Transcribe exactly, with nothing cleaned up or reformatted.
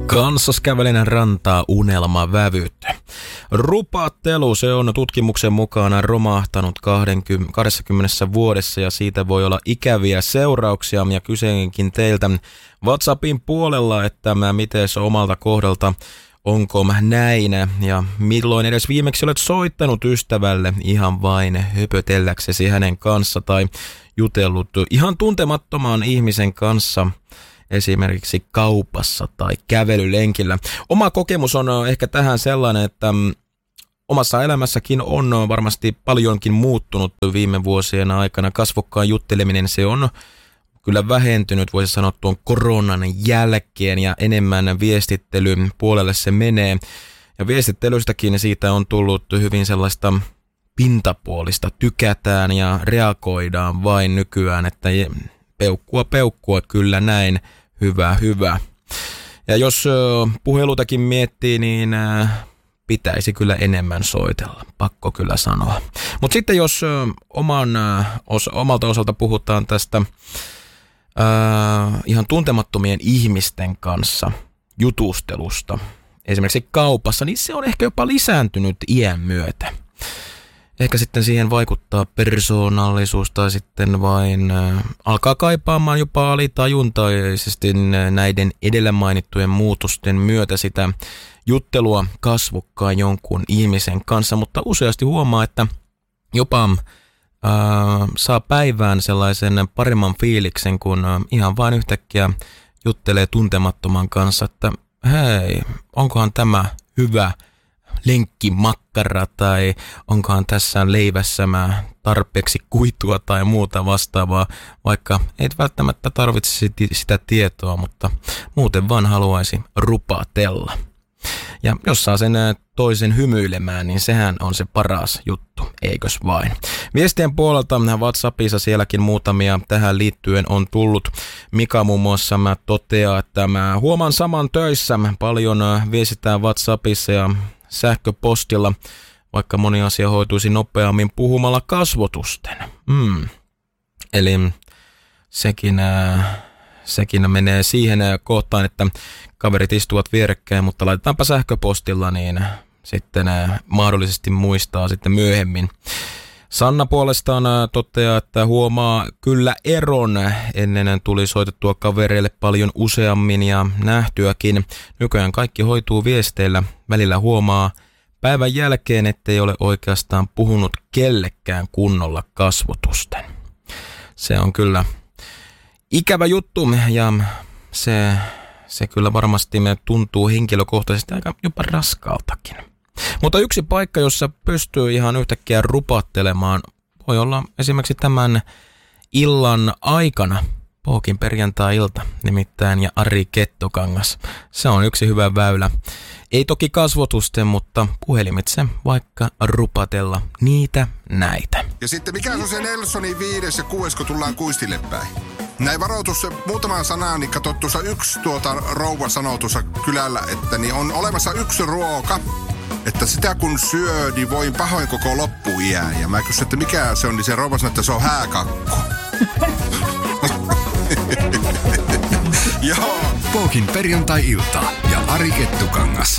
Kanssaskävelinen rantaa unelmavävyt. Rupattelu, se on tutkimuksen mukaan romahtanut kaksikymmentä vuodessa ja siitä voi olla ikäviä seurauksia. Ja kyseenkin teiltä WhatsAppin puolella, että miten omalta kohdalta onko näin ja milloin edes viimeksi olet soittanut ystävälle ihan vain höpötelläksesi hänen kanssa tai jutellut ihan tuntemattoman ihmisen kanssa esimerkiksi kaupassa tai kävelylenkillä. Oma kokemus on ehkä tähän sellainen, että omassa elämässäkin on varmasti paljonkin muuttunut viime vuosien aikana. Kasvokkaan jutteleminen, se on kyllä vähentynyt, voisi sanoa tuon koronan jälkeen ja enemmän viestittelyn puolelle se menee. Ja viestittelystäkin siitä on tullut hyvin sellaista pintapuolista. Tykätään ja reagoidaan vain nykyään, että peukkua peukkua kyllä näin, hyvä hyvä. Ja jos puhelutakin miettii, niin pitäisi kyllä enemmän soitella, pakko kyllä sanoa. Mutta sitten jos oman, os, omalta osalta puhutaan tästä Äh, ihan tuntemattomien ihmisten kanssa jutustelusta, esimerkiksi kaupassa, niin se on ehkä jopa lisääntynyt iän myötä. Ehkä sitten siihen vaikuttaa persoonallisuus tai sitten vain äh, alkaa kaipaamaan jopa alitajuntaisesti näiden edellä mainittujen muutosten myötä sitä juttelua kasvokkaan jonkun ihmisen kanssa, mutta useasti huomaa, että jopa Uh, saa päivään sellaisen paremman fiiliksen, kun uh, ihan vain yhtäkkiä juttelee tuntemattoman kanssa, että hei, onkohan tämä hyvä lenkkimakkara tai onkohan tässä leivässä mä tarpeeksi kuitua tai muuta vastaavaa, vaikka ei välttämättä tarvitsisi sitä tietoa, mutta muuten vaan haluaisi rupatella. Ja jos saa sen toisen hymyilemään, niin sehän on se paras juttu, eikös vain. Viestien puolelta WhatsAppissa sielläkin muutamia tähän liittyen on tullut. Mika muun muassa mä toteaa, että mä huomaan saman töissä. Paljon viestitään WhatsAppissa ja sähköpostilla, vaikka moni asia hoituisi nopeammin puhumalla kasvotusten. Hmm. Eli sekin... Äh, Sekin menee siihen kohtaan, että kaverit istuvat vierekkäin, mutta laitetaanpa sähköpostilla, niin sitten mahdollisesti muistaa sitten myöhemmin. Sanna puolestaan toteaa, että huomaa kyllä eron. Ennen tuli soitettua kavereille paljon useammin ja nähtyäkin. Nykyään kaikki hoituu viesteillä. Välillä huomaa päivän jälkeen, ettei ole oikeastaan puhunut kellekään kunnolla kasvotusten. Se on kyllä ikävä juttu ja se, se kyllä varmasti me tuntuu henkilökohtaisesti aika jopa raskaaltakin. Mutta yksi paikka, jossa pystyy ihan yhtäkkiä rupattelemaan, voi olla esimerkiksi tämän illan aikana, Pookin perjantai-ilta nimittäin, ja Ari Kettukangas. Se on yksi hyvä väylä. Ei toki kasvotusten, mutta puhelimitse vaikka rupatella niitä näitä. Ja sitten mikä on se Nelsonin viides ja kuudes, kun tullaan kuistille päin? Näin varoitus muutaman sanaan, niin katsot tuossa yksi tuota rouva sanoo tuossa kylällä, että niin on olemassa yksi ruoka, että sitä kun syö, niin voi pahoin koko loppuiän. Ja mä kysyn, että mikä se on, niin se rouva sanoo, että se on hääkakku. Joo. Pookin perjantai-ilta ja Ari Kettukangas.